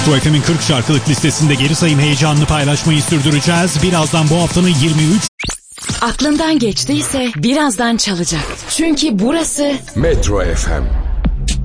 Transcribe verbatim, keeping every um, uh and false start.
Metro F M'in kırk şarkılık listesinde geri sayım heyecanını paylaşmayı sürdüreceğiz. Birazdan bu haftanın yirmi üç... Aklından geçtiyse birazdan çalacak. Çünkü burası Metro F M.